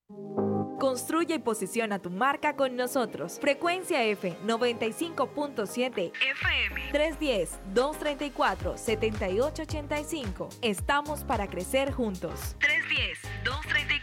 Construye y posiciona tu marca con nosotros. Frecuencia F 95.7 FM 310-234-7885. Estamos para crecer juntos. 310-234-7885.